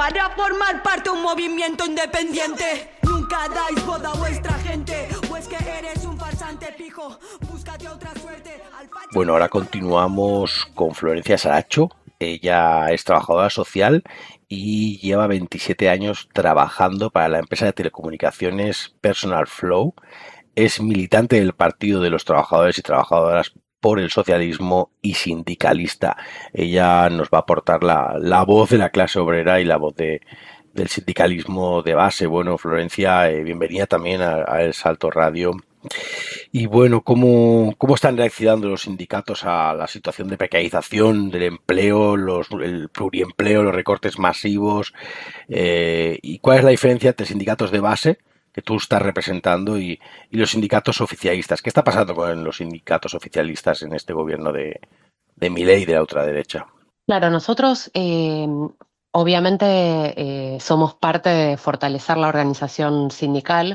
para formar parte de un movimiento independiente. Nunca dais boda a vuestra gente, o es que eres un farsante pijo. Búscate otra suerte. Bueno, ahora continuamos con Florencia Saracho. Ella es trabajadora social y lleva 27 años trabajando para la empresa de telecomunicaciones Personal Flow. Es militante del Partido de los Trabajadores y Trabajadoras por el Socialismo y sindicalista. Ella nos va a aportar la voz de la clase obrera y la voz del sindicalismo de base. Bueno, Florencia, bienvenida también a El Salto Radio. Y bueno, ¿cómo están reaccionando los sindicatos a la situación de precarización del empleo, el pluriempleo, los recortes masivos? ¿Y cuál es la diferencia entre sindicatos de base, que tú estás representando, y los sindicatos oficialistas? ¿Qué está pasando con los sindicatos oficialistas en este gobierno de Milei y de la ultraderecha? Claro, nosotros obviamente somos parte de fortalecer la organización sindical,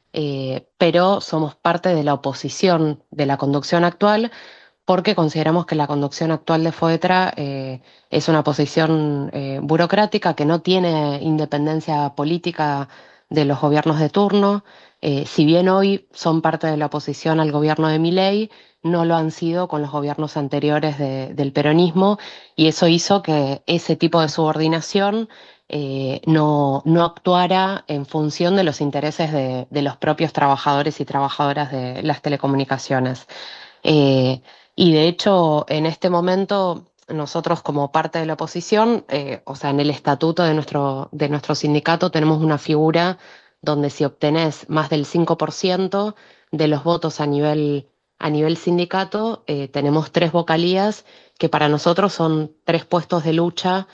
pero somos parte de la oposición de la conducción actual porque consideramos que la conducción actual de FOETRA es una posición burocrática que no tiene independencia política de los gobiernos de turno. Si bien hoy son parte de la oposición al gobierno de Milei, no lo han sido con los gobiernos anteriores del peronismo, y eso hizo que ese tipo de subordinación no actuara en función de los intereses de los propios trabajadores y trabajadoras de las telecomunicaciones. Eh, y de hecho, en este momento, nosotros como parte de la oposición, o sea, en el estatuto de nuestro sindicato tenemos una figura donde si obtenés más del 5% de los votos a nivel sindicato, tenemos 3 vocalías que para nosotros son 3 puestos de lucha,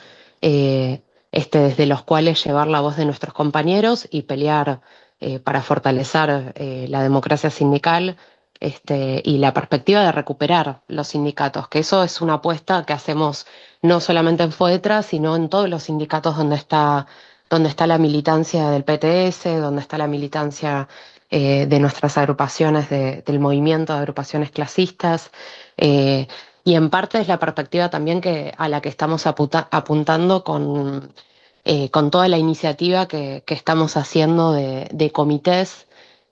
desde los cuales llevar la voz de nuestros compañeros y pelear para fortalecer la democracia sindical, y la perspectiva de recuperar los sindicatos, que eso es una apuesta que hacemos no solamente en FOETRA, sino en todos los sindicatos donde está la militancia del PTS, donde está la militancia de nuestras agrupaciones del movimiento de agrupaciones clasistas. Y en parte es la perspectiva también a la que estamos apuntando con toda la iniciativa que estamos haciendo de comités,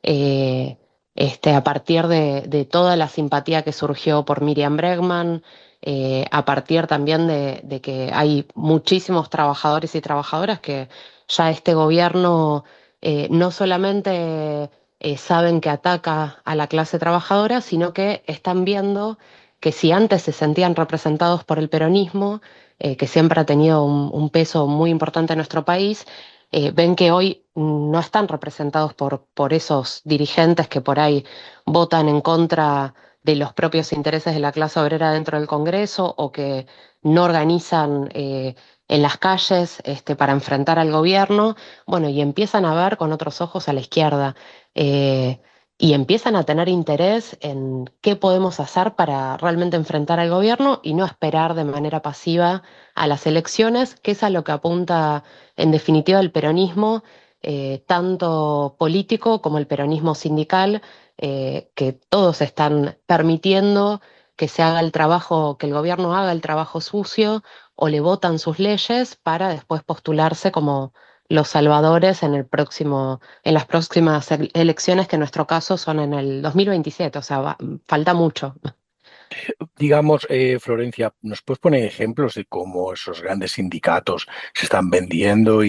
a partir de toda la simpatía que surgió por Miriam Bregman, a partir también de que hay muchísimos trabajadores y trabajadoras que ya este gobierno no solamente saben que ataca a la clase trabajadora, sino que están viendo que si antes se sentían representados por el peronismo, que siempre ha tenido un peso muy importante en nuestro país, ven que hoy no están representados por esos dirigentes que por ahí votan en contra de los propios intereses de la clase obrera dentro del Congreso, o que no organizan en las calles para enfrentar al gobierno. Bueno, y empiezan a ver con otros ojos a la izquierda. eh, y empiezan a tener interés en qué podemos hacer para realmente enfrentar al gobierno y no esperar de manera pasiva a las elecciones, que es a lo que apunta en definitiva el peronismo, tanto político como el peronismo sindical, que todos están permitiendo que se haga el trabajo, que el gobierno haga el trabajo sucio, o le votan sus leyes para después postularse como los salvadores en las próximas elecciones, que en nuestro caso son en el 2027, o sea, falta mucho. Digamos, Florencia, ¿nos puedes poner ejemplos de cómo esos grandes sindicatos se están vendiendo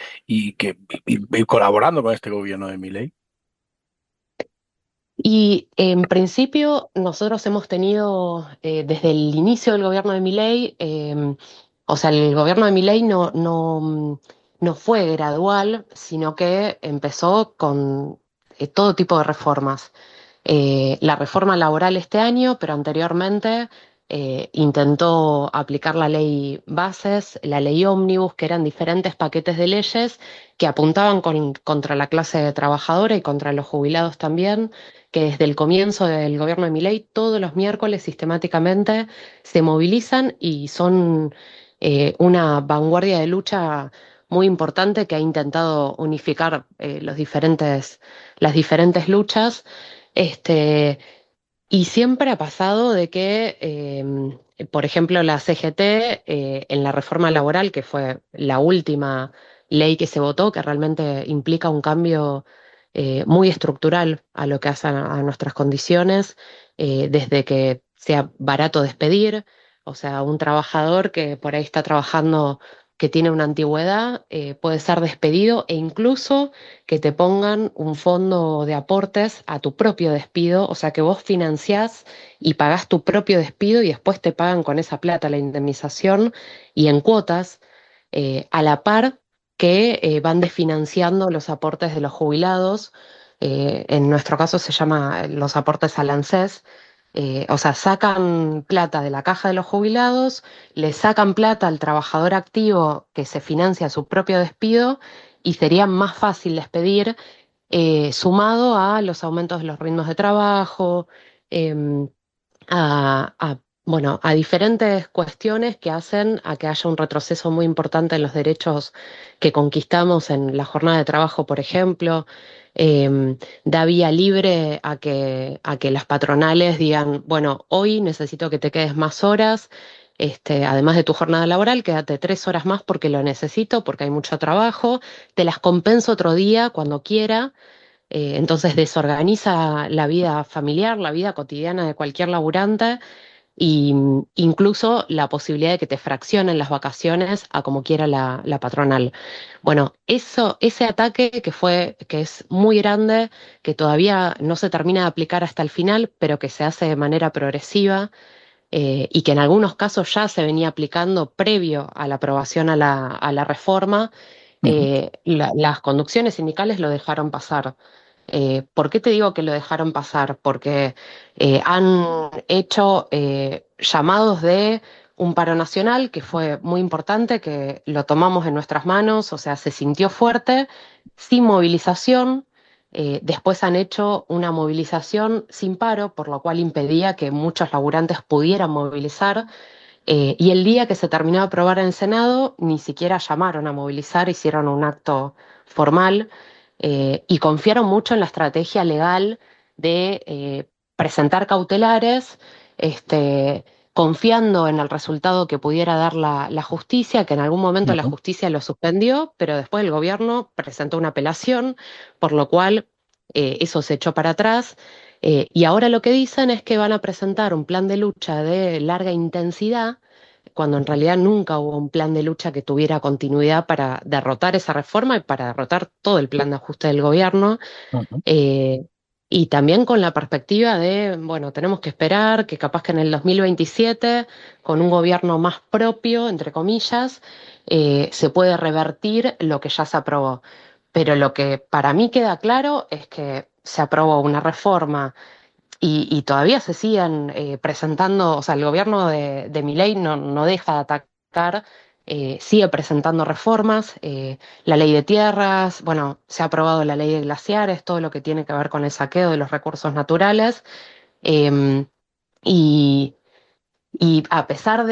y colaborando con este gobierno de Milei? Y en principio nosotros hemos tenido, desde el inicio del gobierno de Milei, o sea, el gobierno de Milei no fue gradual, sino que empezó con todo tipo de reformas. La reforma laboral este año, pero anteriormente intentó aplicar la ley Bases, la ley Ómnibus, que eran diferentes paquetes de leyes que apuntaban contra la clase trabajadora y contra los jubilados también, que desde el comienzo del gobierno de Milei todos los miércoles sistemáticamente se movilizan y son una vanguardia de lucha muy importante que ha intentado unificar las diferentes luchas. Este, y siempre ha pasado de que Por ejemplo, la CGT, en la reforma laboral, que fue la última ley que se votó, que realmente implica un cambio muy estructural a lo que hace a nuestras condiciones, desde que sea barato despedir, o sea, un trabajador que por ahí está trabajando, que tiene una antigüedad, puede ser despedido e incluso que te pongan un fondo de aportes a tu propio despido, o sea, que vos financiás y pagás tu propio despido y después te pagan con esa plata la indemnización y en cuotas, a la par que van desfinanciando los aportes de los jubilados. En nuestro caso se llama los aportes al ANSES. O sea, sacan plata de la caja de los jubilados, le sacan plata al trabajador activo que se financia su propio despido y sería más fácil despedir, sumado a los aumentos de los ritmos de trabajo, em, bueno, a diferentes cuestiones que hacen a que haya un retroceso muy importante en los derechos que conquistamos en la jornada de trabajo, por ejemplo. Da vía libre a que las patronales digan, bueno, hoy necesito que te quedes más horas, además de tu jornada laboral, quédate 3 horas más porque lo necesito, porque hay mucho trabajo, te las compenso otro día cuando quiera. Entonces desorganiza la vida familiar, la vida cotidiana de cualquier laburante y incluso la posibilidad de que te fraccionen las vacaciones a como quiera la patronal. Bueno, ese ataque que es muy grande, que todavía no se termina de aplicar hasta el final, pero que se hace de manera progresiva, y que en algunos casos ya se venía aplicando previo a la aprobación a la reforma, Ujú, las conducciones sindicales lo dejaron pasar. ¿Por qué te digo que lo dejaron pasar? Porque han hecho llamados de un paro nacional que fue muy importante, que lo tomamos en nuestras manos, o sea, se sintió fuerte, sin movilización. Después han hecho una movilización sin paro, por lo cual impedía que muchos laburantes pudieran movilizar. Y el día que se terminó de aprobar en el Senado, ni siquiera llamaron a movilizar, hicieron un acto formal, y confiaron mucho en la estrategia legal de presentar cautelares, confiando en el resultado que pudiera dar la justicia, que en algún momento la ujú. justicia lo suspendió, pero después el gobierno presentó una apelación, por lo cual eso se echó para atrás. Y ahora lo que dicen es que van a presentar un plan de lucha de larga intensidad, cuando en realidad nunca hubo un plan de lucha que tuviera continuidad para derrotar esa reforma y para derrotar todo el plan de ajuste del gobierno. Ujú. eh, y también con la perspectiva de, bueno, tenemos que esperar que capaz que en el 2027, con un gobierno más propio, entre comillas, se puede revertir lo que ya se aprobó. Pero lo que para mí queda claro es que se aprobó una reforma y todavía se siguen presentando, o sea, el gobierno de Milei no deja de atacar, sigue presentando reformas, la ley de tierras, bueno, se ha aprobado la ley de glaciares, todo lo que tiene que ver con el saqueo de los recursos naturales, eh, y, y a pesar de